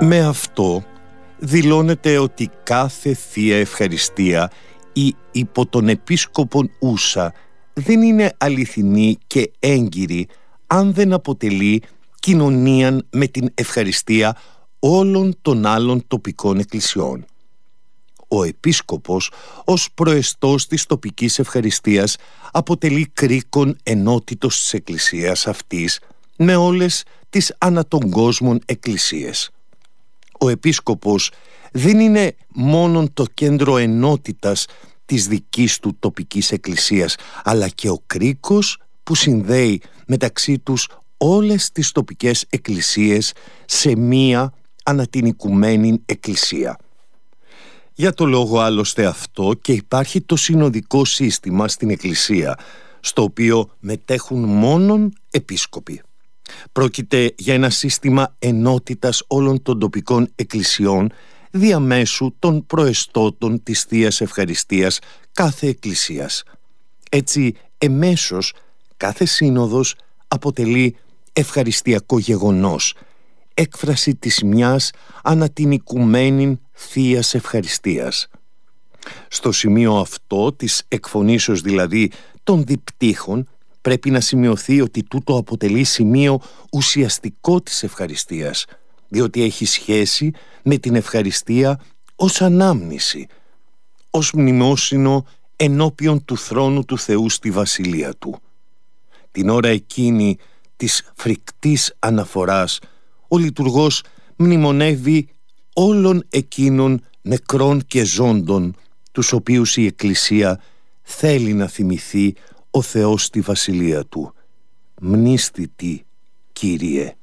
Με αυτό δηλώνεται ότι κάθε Θεία Ευχαριστία ή υπό τον Επίσκοπον ούσα δεν είναι αληθινή και έγκυρη αν δεν αποτελεί κοινωνίαν με την ευχαριστία όλων των άλλων τοπικών εκκλησιών. Ο Επίσκοπος ως προεστός της τοπικής ευχαριστίας αποτελεί κρίκον ενότητος της εκκλησίας αυτής με όλες τις ανά τον κόσμον εκκλησίες. Ο Επίσκοπος δεν είναι μόνον το κέντρο ενότητας της δικής του τοπικής εκκλησίας, αλλά και ο κρίκος που συνδέει μεταξύ τους όλες τις τοπικές εκκλησίες σε μία ανά την οικουμένη εκκλησία. Για το λόγο άλλωστε αυτό και υπάρχει το συνοδικό σύστημα στην εκκλησία, στο οποίο μετέχουν μόνον επίσκοποι. Πρόκειται για ένα σύστημα ενότητας όλων των τοπικών εκκλησιών διαμέσου των προεστώτων της Θείας Ευχαριστίας κάθε εκκλησίας. Έτσι, εμέσως κάθε σύνοδος αποτελεί ευχαριστιακό γεγονός, έκφραση της μιας ανά την οικουμένην Θείας Ευχαριστίας. Στο σημείο αυτό της εκφωνήσεως δηλαδή των διπτύχων πρέπει να σημειωθεί ότι τούτο αποτελεί σημείο ουσιαστικό της ευχαριστίας, διότι έχει σχέση με την ευχαριστία ως ανάμνηση, ως μνημόσυνο ενώπιον του θρόνου του Θεού στη βασιλεία του. Την ώρα εκείνη της φρικτής αναφοράς, ο λειτουργός μνημονεύει όλων εκείνων νεκρών και ζώντων, τους οποίους η Εκκλησία θέλει να θυμηθεί ο Θεός στη βασιλεία του. Μνήσθητη, Κύριε,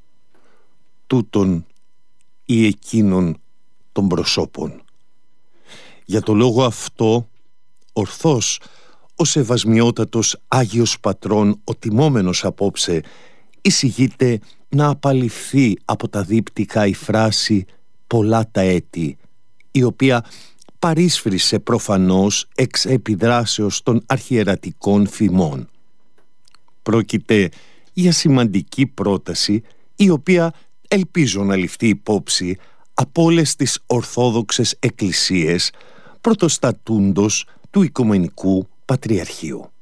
τούτον ή εκείνων των προσώπων. Για το λόγο αυτό, ορθώς ο σεβασμιότατος Άγιος Πατρών, ο τιμόμενος απόψε, εισηγείται να απαλληφθεί από τα δίπτυχα η φράση «πολλά τα έτη», η οποία παρίσφρισε προφανώς εξ επιδράσεως των αρχιερατικών φημών. Πρόκειται για σημαντική πρόταση, η οποία ελπίζω να ληφθεί υπόψη από όλες τις ορθόδοξες εκκλησίες πρωτοστατούντος του Οικουμενικού Πατριαρχείου.